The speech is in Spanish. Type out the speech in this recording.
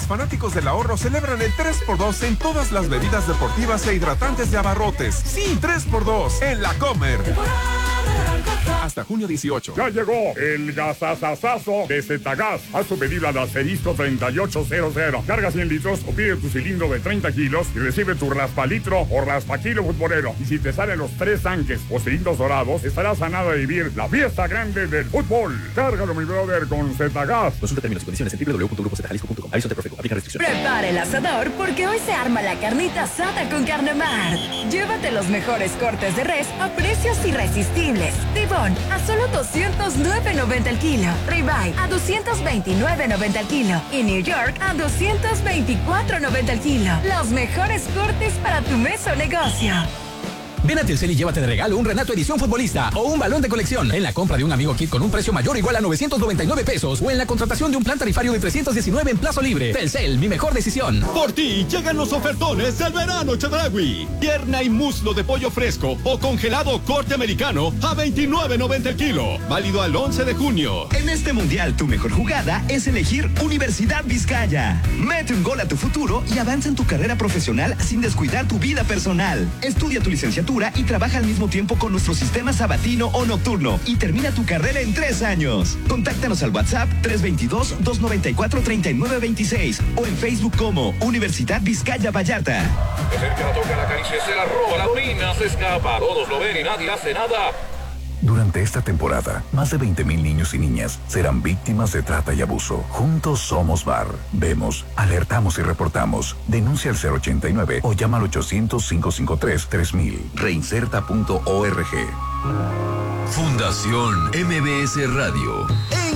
fanáticos del ahorro celebran el 3x2 en todas las bebidas deportivas e hidratantes de Abarrotes. Sí, 3x2 en La Comer. Hasta junio 18. Ya llegó el gasasasazo de Zetagas. Haz tu pedido al asterisco 3800. Carga 100 litros o pide tu cilindro de 30 kilos y recibe tu raspalitro o raspakilo futbolero. Y si te salen los 3 tanques o cilindros dorados, estarás a nada de vivir la fiesta grande del fútbol. Cárgalo, mi brother, con Zetagas. Consulta términos y condiciones en www.grupozetajalisco.com. Aviso de Profeco. Aplica restricciones. Prepara el asador porque hoy se arma la carnita asada con Carnemar. Llévate los mejores cortes de res a precios irresistibles. Tibón a solo $209.90 el kilo. Ribeye a $229.90 el kilo. Y New York a $224.90 el kilo. Los mejores cortes para tu mesa o negocio. Ven a Telcel y llévate de regalo un Renato Edición Futbolista o un balón de colección en la compra de un Amigo Kit con un precio mayor o igual a 999 pesos o en la contratación de un plan tarifario de 319 en plazo libre. Telcel, mi mejor decisión. Por ti llegan los ofertones del verano Chedraui. Pierna y muslo de pollo fresco o congelado corte americano a $29.90 el kilo. Válido al 11 de junio. En este mundial, tu mejor jugada es elegir Universidad Vizcaya. Mete un gol a tu futuro y avanza en tu carrera profesional sin descuidar tu vida personal. Estudia tu licenciatura y trabaja al mismo tiempo con nuestro sistema sabatino o nocturno y termina tu carrera en 3 años. Contáctanos al WhatsApp 322-294-3926 o en Facebook como Universidad Vizcaya Vallarta. De cerca la toca, la acaricia, se la roba, la orina, se escapa. Todos lo ven y nadie hace nada. Durante esta temporada, más de 20,000 niños y niñas serán víctimas de trata y abuso. Juntos somos VAR. Vemos, alertamos y reportamos. Denuncia al 089 o llama al 800-553-3000. Reinserta.org. Fundación MBS Radio. En